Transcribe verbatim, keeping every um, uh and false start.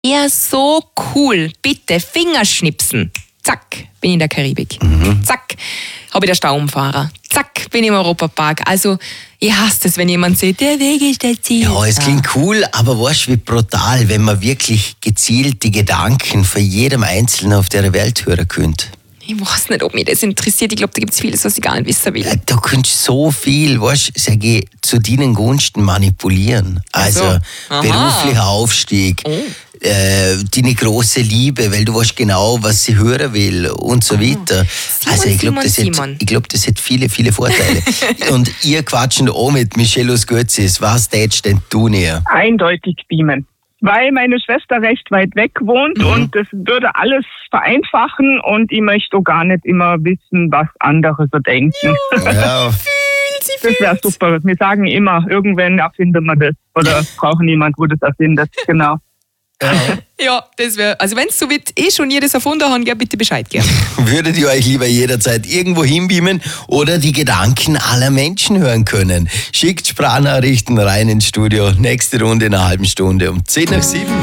Ja, so cool. Bitte, Fingerschnipsen. Zack, bin ich in der Karibik. Mhm. Zack, habe ich den Stauumfahrer. Zack, bin ich im Europapark. Also, ich hasse es, wenn jemand sagt, der Weg ist das Ziel. Ja, es klingt cool, aber weißt du, wie brutal, wenn man wirklich gezielt die Gedanken von jedem Einzelnen auf der Welt hören könnte. Ich weiß nicht, ob mich das interessiert. Ich glaube, da gibt es vieles, was ich gar nicht wissen will. Ja, da könntest du so viel, weißt du, sag ich, zu deinen Gunsten manipulieren. Also, so. Beruflicher Aufstieg, oh. äh, deine große Liebe, weil du weißt genau, was sie hören will und so weiter. Simon, also, ich glaube, das, glaub, das hat viele, viele Vorteile. Und ihr quatschen da auch mit Michelle aus Götzis. Was tätst denn du näher? Eindeutig beamen. Weil meine Schwester recht weit weg wohnt mhm. und das würde alles vereinfachen und ich möchte auch gar nicht immer wissen, was andere so denken. Ja. Das wäre super. Wir sagen immer, irgendwann erfinden wir das oder brauchen jemand, wo das erfindet. Genau. Ja, ja, das wäre, also wenn es so wird, eh schon jedes erfunden haben, ja, bitte Bescheid geben. Würdet ihr euch lieber jederzeit irgendwo hinbeamen oder die Gedanken aller Menschen hören können? Schickt Sprachnachrichten rein ins Studio. Nächste Runde in einer halben Stunde um zehn nach sieben.